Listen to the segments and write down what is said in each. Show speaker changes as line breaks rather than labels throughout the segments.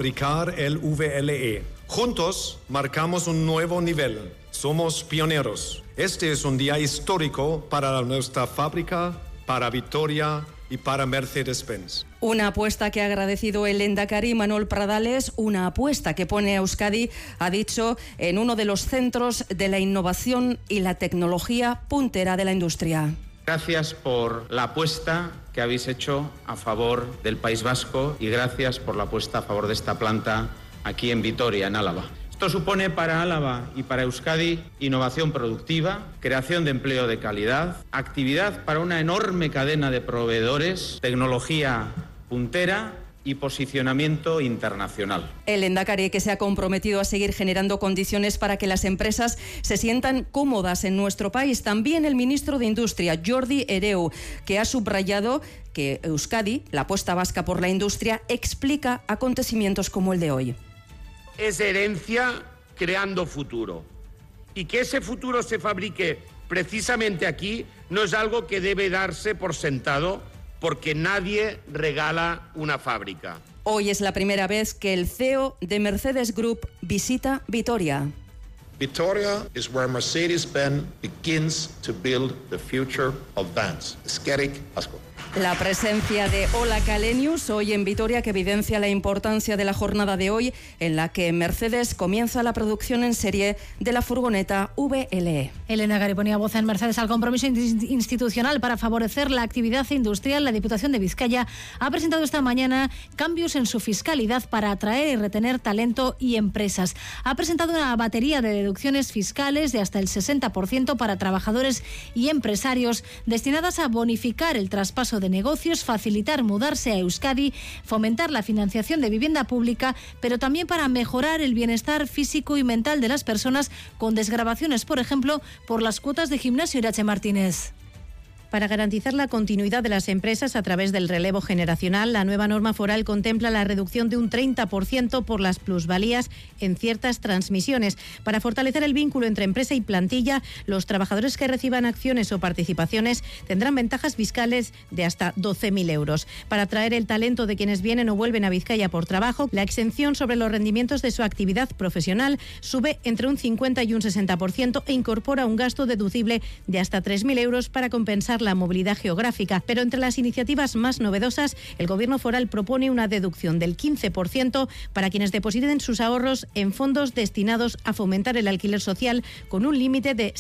fabricar el VLE. Juntos marcamos un nuevo nivel. Somos pioneros. Este es un día histórico para nuestra fábrica, para Vitoria y para Mercedes-Benz.
Una apuesta que ha agradecido el lehendakari Manuel Pradales, una apuesta que pone a Euskadi, ha dicho, en uno de los centros de la innovación y la tecnología puntera de la industria.
Gracias por la apuesta que habéis hecho a favor del País Vasco y gracias por la apuesta a favor de esta planta aquí en Vitoria, en Álava. Esto supone para Álava y para Euskadi innovación productiva, creación de empleo de calidad, actividad para una enorme cadena de proveedores, tecnología puntera y posicionamiento internacional.
El lehendakari, que se ha comprometido a seguir generando condiciones para que las empresas se sientan cómodas en nuestro país. También el ministro de Industria, Jordi Hereu, que ha subrayado que Euskadi, la apuesta vasca por la industria, explica acontecimientos como el de hoy.
Es herencia creando futuro. Y que ese futuro se fabrique precisamente aquí no es algo que debe darse por sentado, porque nadie regala una fábrica.
Hoy es la primera vez que el CEO de Mercedes Group visita Vitoria.
Vitoria is where Mercedes-Benz begins to build the future of vans. Eskerrik asko.
La presencia de Ola Källenius hoy en Vitoria, que evidencia la importancia de la jornada de hoy, en la que Mercedes comienza la producción en serie de la furgoneta VLE.
El lehendakari ponía voz en Mercedes al compromiso institucional para favorecer la actividad industrial. La Diputación de Vizcaya ha presentado esta mañana cambios en su fiscalidad para atraer y retener talento y empresas. Ha presentado una batería de deducciones fiscales de hasta el 60% para trabajadores y empresarios, destinadas a bonificar el traspaso de negocios, facilitar mudarse a Euskadi, fomentar la financiación de vivienda pública, pero también para mejorar el bienestar físico y mental de las personas, con desgravaciones, por ejemplo, por las cuotas de gimnasio. Irache Martínez.
Para garantizar la continuidad de las empresas a través del relevo generacional, la nueva norma foral contempla la reducción de un 30% por las plusvalías en ciertas transmisiones. Para fortalecer el vínculo entre empresa y plantilla, los trabajadores que reciban acciones o participaciones tendrán ventajas fiscales de hasta 12.000 euros. Para atraer el talento de quienes vienen o vuelven a Vizcaya por trabajo, la exención sobre los rendimientos de su actividad profesional sube entre un 50 y un 60% e incorpora un gasto deducible de hasta 3.000 euros para compensar la movilidad geográfica. Pero entre las iniciativas más novedosas, el Gobierno foral propone una deducción del 15% para quienes depositen sus ahorros en fondos destinados a fomentar el alquiler social, con un límite de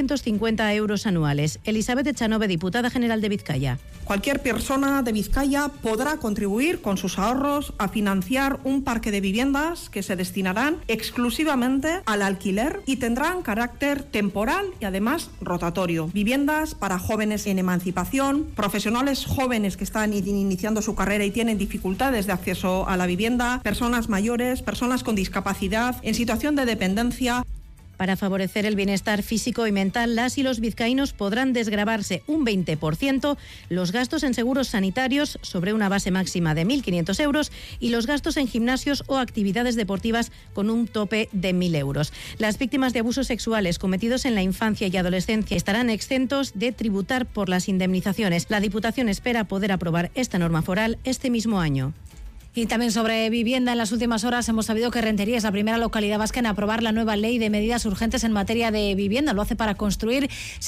750 euros anuales. Elizabeth Echanove, diputada general de Vizcaya.
Cualquier persona de Vizcaya podrá contribuir con sus ahorros a financiar un parque de viviendas que se destinarán exclusivamente al alquiler y tendrán carácter temporal y además rotatorio. Viviendas para jóvenes en emancipación, profesionales jóvenes que están iniciando su carrera y tienen dificultades de acceso a la vivienda, personas mayores, personas con discapacidad, en situación de dependencia.
Para favorecer el bienestar físico y mental, las y los vizcaínos podrán desgravarse un 20% los gastos en seguros sanitarios sobre una base máxima de 1.500 euros y los gastos en gimnasios o actividades deportivas con un tope de 1.000 euros. Las víctimas de abusos sexuales cometidos en la infancia y adolescencia estarán exentos de tributar por las indemnizaciones. La Diputación espera poder aprobar esta norma foral este mismo año.
Y también sobre vivienda, en las últimas horas hemos sabido que Rentería es la primera localidad vasca en aprobar la nueva ley de medidas urgentes en materia de vivienda. Lo hace para construir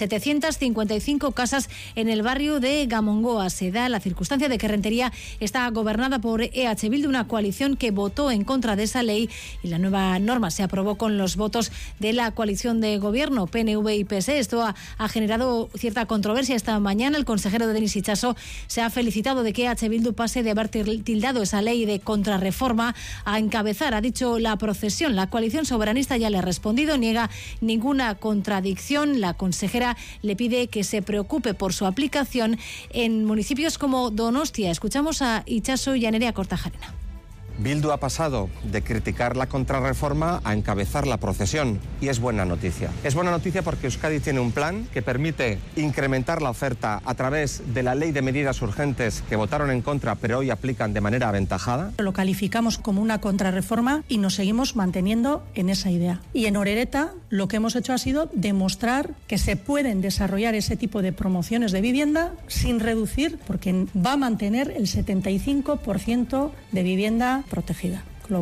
755 casas en el barrio de Gamongoa. Se da la circunstancia de que Rentería está gobernada por EH Bildu, una coalición que votó en contra de esa ley, y la nueva norma se aprobó con los votos de la coalición de gobierno, PNV y PSE. Esto ha generado cierta controversia esta mañana. El consejero de Denis Itxaso se ha felicitado de que EH Bildu pase de haber tildado esa ley de contrarreforma a encabezar, ha dicho, la procesión. La coalición soberanista ya le ha respondido, niega ninguna contradicción. La consejera le pide que se preocupe por su aplicación en municipios como Donostia. Escuchamos a Itxaso y a Nerea Kortajarena.
Bildu ha pasado de criticar la contrarreforma a encabezar la procesión, y es buena noticia. Es buena noticia porque Euskadi tiene un plan que permite incrementar la oferta a través de la ley de medidas urgentes que votaron en contra pero hoy aplican de manera aventajada.
Lo calificamos como una contrarreforma y nos seguimos manteniendo en esa idea. Y en Orereta lo que hemos hecho ha sido demostrar que se pueden desarrollar ese tipo de promociones de vivienda sin reducir, porque va a mantener el 75% de vivienda protegida.